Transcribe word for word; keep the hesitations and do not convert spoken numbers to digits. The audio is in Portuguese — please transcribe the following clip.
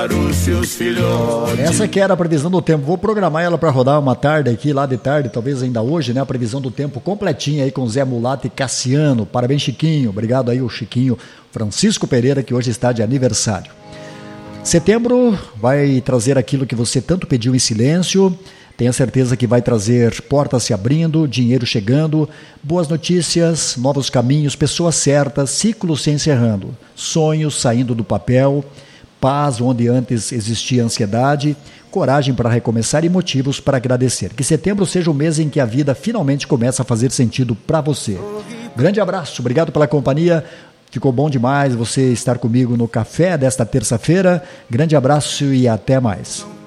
para os seus filhotes. Essa que era a previsão do tempo. Vou programar ela para rodar uma tarde aqui, lá de tarde, talvez ainda hoje, né? A previsão do tempo completinha aí com Zé Mulato e Cassiano. Parabéns, Chiquinho. Obrigado aí, o Chiquinho Francisco Pereira, que hoje está de aniversário. Setembro vai trazer aquilo que você tanto pediu em silêncio. Tenha certeza que vai trazer portas se abrindo, dinheiro chegando, boas notícias, novos caminhos, pessoas certas, ciclos se encerrando, sonhos saindo do papel, paz onde antes existia ansiedade, coragem para recomeçar e motivos para agradecer. Que setembro seja o mês em que a vida finalmente começa a fazer sentido para você. Grande abraço, obrigado pela companhia. Ficou bom demais você estar comigo no café desta terça-feira. Grande abraço e até mais.